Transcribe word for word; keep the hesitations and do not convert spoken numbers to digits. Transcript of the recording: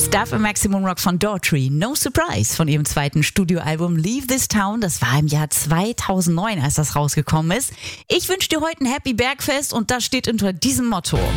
Stuff im Maximum Rock von Daughtry, No Surprise von ihrem zweiten Studioalbum Leave This Town. Das war im Jahr zweitausendneun, als das rausgekommen ist. Ich wünsche dir heute ein Happy Bergfest und das steht unter diesem Motto.